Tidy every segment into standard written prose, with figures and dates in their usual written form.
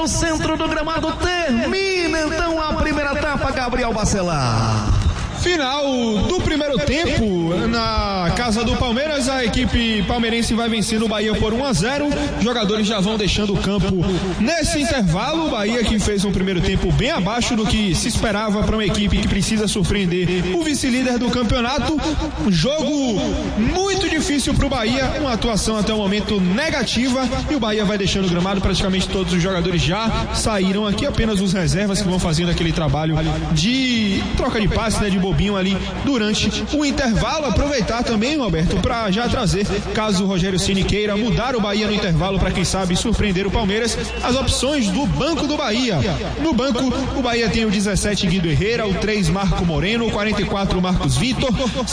no centro do gramado. Termina então a primeira etapa, Gabriel Bacelar. Final do primeiro tempo na casa do Palmeiras, a equipe palmeirense vai vencendo o Bahia por 1-0. Jogadores já vão deixando o campo nesse intervalo. O Bahia que fez um primeiro tempo bem abaixo do que se esperava para uma equipe que precisa surpreender o vice-líder do campeonato. Um jogo muito difícil para o Bahia, uma atuação até o momento negativa, e o Bahia vai deixando o gramado. Praticamente todos os jogadores já saíram aqui, apenas os reservas que vão fazendo aquele trabalho de troca de passe, né, de bobinho ali durante o intervalo. Aproveitar também, Roberto, para já trazer, caso o Rogério Ceni queira mudar o Bahia no intervalo para quem sabe surpreender o Palmeiras, as opções do banco do Bahia. No banco, o Bahia tem o 17 Guido Herrera, o 3 Marco Moreno, o 44 Marcos Vitor,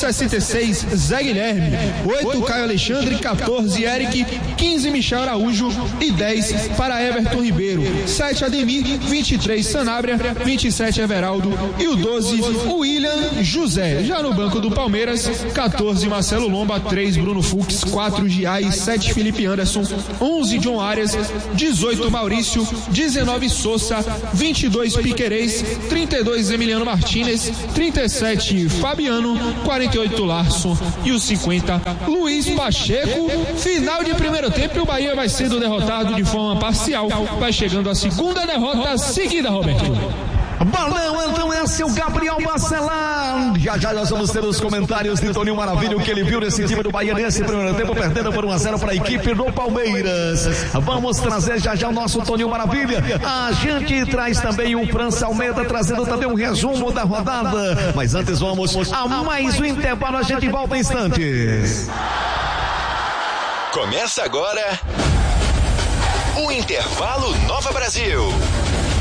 66 Zé Guilherme, 8 Caio Alexandre, 14 Eric, 15 Michel Araújo e 10 para Everton Ribeiro, 7 Ademir, 23 Sanabria, 27 Everaldo e o 12 William José. Já no banco do Palmeiras, 14 Marcelo Lomba, 3 Bruno Fux, 4 Giai, 7 Felipe Anderson, 11 John Arias, 18 Maurício, 19 Sousa, 22 Piquerez, 32 Emiliano Martínez, 37 Fabiano, 48 Larson e os 50 Luiz Pacheco. Final de primeiro tempo e o Bahia vai sendo derrotado de forma parcial. Vai chegando a segunda derrota seguida, Roberto. Valeu, então esse é o Gabriel Bacelar. Já nós vamos ter os comentários de Toninho Maravilha, o que ele viu nesse time do Bahia nesse primeiro tempo, perdendo por 1-0 para a equipe do Palmeiras. Vamos trazer já o nosso Toninho Maravilha. A gente traz também o França Almeida, trazendo também um resumo da rodada. Mas antes vamos a mais um intervalo, a gente volta em instantes. Começa agora o Intervalo Nova Brasil.